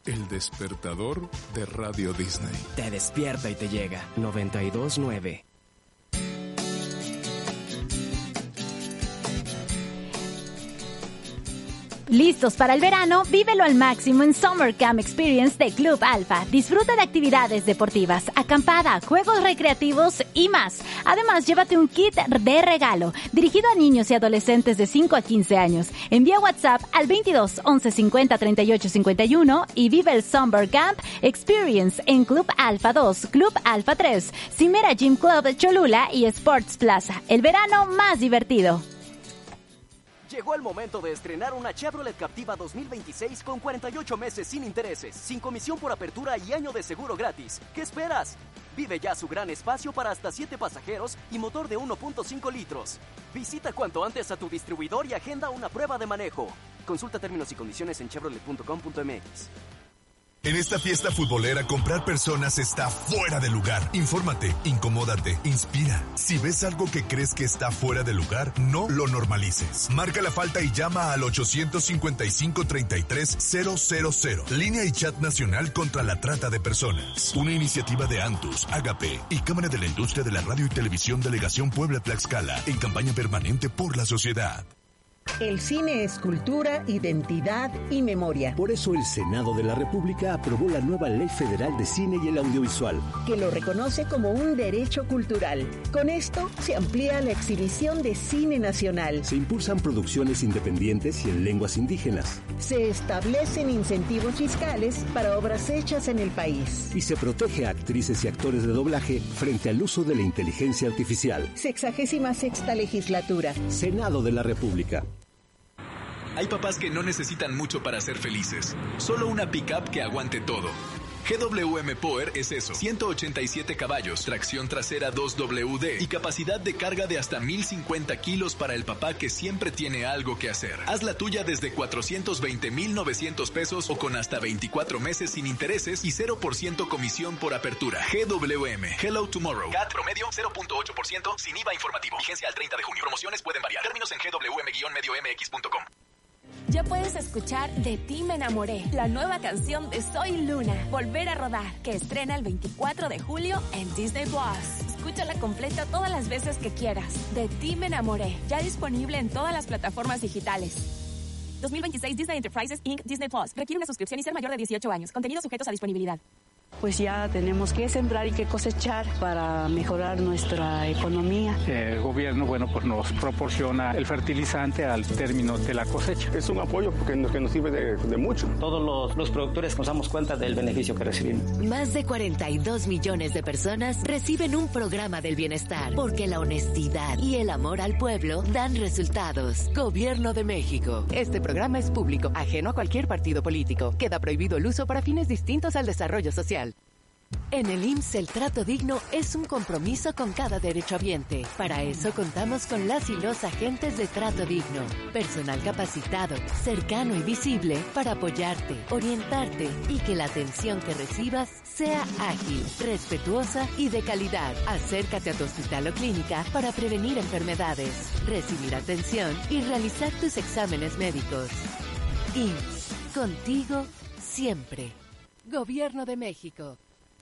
El despertador de Radio Disney. Te despierta y te llega. 92.9. ¿Listos para el verano? Vívelo al máximo en Summer Camp Experience de Club Alfa. Disfruta de actividades deportivas, acampada, juegos recreativos y más. Además, llévate un kit de regalo dirigido a niños y adolescentes de 5 a 15 años. Envía WhatsApp al 22 11 50 38 51 y vive el Summer Camp Experience en Club Alfa 2, Club Alfa 3, Cimera Gym Club Cholula y Sports Plaza. El verano más divertido. Llegó el momento de estrenar una Chevrolet Captiva 2026 con 48 meses sin intereses, sin comisión por apertura y año de seguro gratis. ¿Qué esperas? Vive ya su gran espacio para hasta 7 pasajeros y motor de 1.5 litros. Visita cuanto antes a tu distribuidor y agenda una prueba de manejo. Consulta términos y condiciones en chevrolet.com.mx. En esta fiesta futbolera, comprar personas está fuera de lugar. Infórmate, incomódate, inspira. Si ves algo que crees que está fuera de lugar, no lo normalices. Marca la falta y llama al 855-33-000. Línea y chat nacional contra la trata de personas. Una iniciativa de Antus, Agape y Cámara de la Industria de la Radio y Televisión Delegación Puebla-Tlaxcala en campaña permanente por la sociedad. El cine es cultura, identidad y memoria. Por eso el Senado de la República aprobó la nueva Ley Federal de Cine y el Audiovisual, que lo reconoce como un derecho cultural. Con esto se amplía la exhibición de cine nacional. Se impulsan producciones independientes y en lenguas indígenas. Se establecen incentivos fiscales para obras hechas en el país. Y se protege a actrices y actores de doblaje frente al uso de la inteligencia artificial. 66ª legislatura. Senado de la República. Hay papás que no necesitan mucho para ser felices, solo una pick-up que aguante todo. GWM Power es eso, 187 caballos, tracción trasera 2WD y capacidad de carga de hasta 1050 kilos para el papá que siempre tiene algo que hacer. Haz la tuya desde 420,900 pesos o con hasta 24 meses sin intereses y 0% comisión por apertura. GWM, Hello Tomorrow. CAT promedio 0.8% sin IVA informativo. Vigencia al 30 de junio. Promociones pueden variar. Términos en gwm-mediomx.com. Ya puedes escuchar De Ti Me Enamoré, la nueva canción de Soy Luna, Volver a Rodar, que estrena el 24 de julio en Disney Plus. Escúchala completa todas las veces que quieras. De Ti Me Enamoré, ya disponible en todas las plataformas digitales. 2026 Disney Enterprises Inc. Disney Plus. Requiere una suscripción y ser mayor de 18 años. Contenidos sujetos a disponibilidad. Pues ya tenemos que sembrar y que cosechar para mejorar nuestra economía. El gobierno, pues nos proporciona el fertilizante al término de la cosecha. Es un apoyo que nos sirve de mucho. Todos los productores nos damos cuenta del beneficio que recibimos. Más de 42 millones de personas reciben un programa del bienestar, porque la honestidad y el amor al pueblo dan resultados. Gobierno de México. Este programa es público, ajeno a cualquier partido político. Queda prohibido el uso para fines distintos al desarrollo social. En el IMSS el trato digno es un compromiso con cada derechohabiente. Para eso contamos con las y los agentes de trato digno. Personal capacitado, cercano y visible para apoyarte, orientarte y que la atención que recibas sea ágil, respetuosa y de calidad. Acércate a tu hospital o clínica para prevenir enfermedades, recibir atención y realizar tus exámenes médicos. IMSS, contigo siempre. Gobierno de México.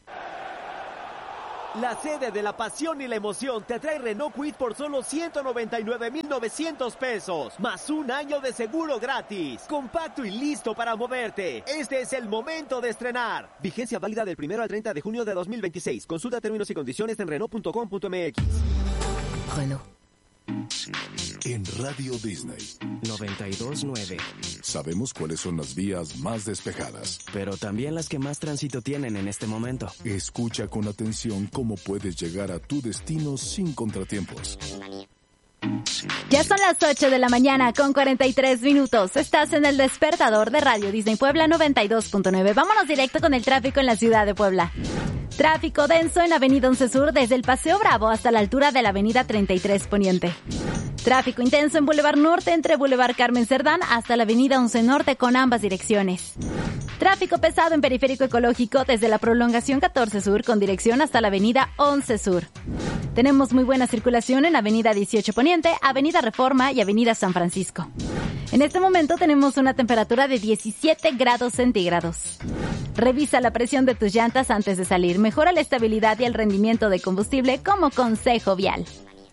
La sede de la pasión y la emoción te trae Renault Kwid por solo 199,900 pesos, más un año de seguro gratis. Compacto y listo para moverte. Este es el momento de estrenar. Vigencia válida del 1 al 30 de junio de 2026. Consulta términos y condiciones en Renault.com.mx. Renault. En Radio Disney 92.9. Sabemos cuáles son las vías más despejadas, pero también las que más tránsito tienen en este momento. Escucha con atención cómo puedes llegar a tu destino sin contratiempos. Ya son las 8 de la mañana con 43 minutos. Estás en el despertador de Radio Disney Puebla 92.9. Vámonos directo con el tráfico en la ciudad de Puebla. Tráfico denso en Avenida 11 Sur desde el Paseo Bravo hasta la altura de la Avenida 33 Poniente. Tráfico intenso en Boulevard Norte entre Boulevard Carmen Cerdán hasta la Avenida 11 Norte con ambas direcciones. Tráfico pesado en Periférico Ecológico desde la prolongación 14 Sur con dirección hasta la Avenida 11 Sur. Tenemos muy buena circulación en Avenida 18 Poniente, Avenida Reforma y Avenida San Francisco. En este momento tenemos una temperatura de 17 grados centígrados. Revisa la presión de tus llantas antes de salir. Mejora la estabilidad y el rendimiento de combustible como consejo vial.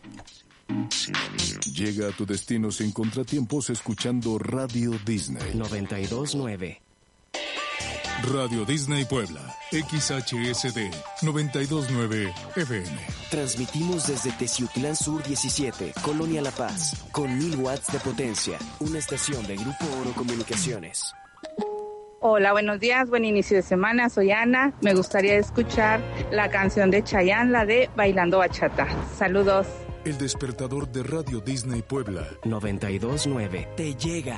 Llega a tu destino sin contratiempos escuchando Radio Disney 92.9. Radio Disney Puebla, XHSD 92.9 FM. Transmitimos desde Teciutlán Sur 17, Colonia La Paz, con 1000 watts de potencia, una estación de Grupo Oro Comunicaciones. Hola, buenos días, buen inicio de semana, soy Ana. Me gustaría escuchar la canción de Chayanne, la de Bailando Bachata. Saludos. El despertador de Radio Disney Puebla 92.9 te llega.